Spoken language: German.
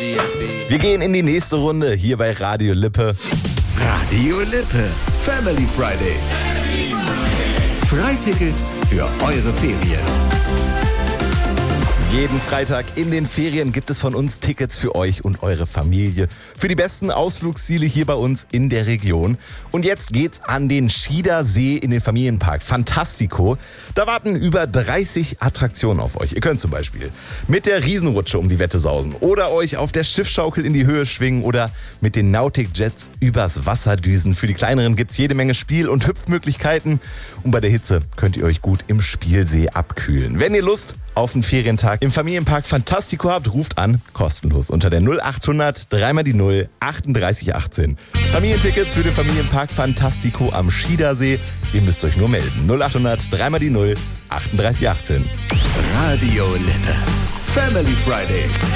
Wir gehen in die nächste Runde hier bei Radio Lippe. Radio Lippe. Family Friday. Freitickets für eure Ferien. Jeden Freitag in den Ferien gibt es von uns Tickets für euch und eure Familie. Für die besten Ausflugsziele hier bei uns in der Region. Und jetzt geht's an den Schieder See in den Familienpark Fantastico. Da warten über 30 Attraktionen auf euch. Ihr könnt zum Beispiel mit der Riesenrutsche um die Wette sausen oder euch auf der Schiffsschaukel in die Höhe schwingen oder mit den Nautic Jets übers Wasser düsen. Für die Kleineren gibt's jede Menge Spiel- und Hüpfmöglichkeiten. Und bei der Hitze könnt ihr euch gut im Spielsee abkühlen. Wenn ihr Lust auf einen Ferientag im Familienpark Fantastico habt, ruft an, kostenlos unter der 0800 3 die 0 38 18. Familientickets für den Familienpark Fantastico am Schiedersee. Ihr müsst euch nur melden. 0800 3 die 0 38 18. Radio Lippe. Family Friday.